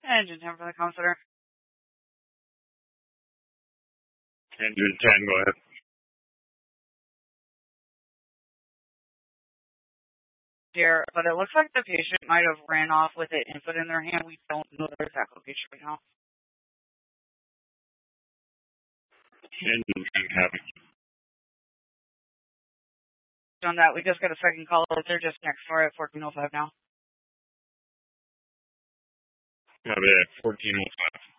Engine 10 for the counselor. Engine 10, go ahead. Here, but it looks like the patient might have ran off with it input in their hand. We don't know their exact location right now. Engine 10, copy. On that, we just got a second call. They're just next door at 1405 now. Copy that, 1405.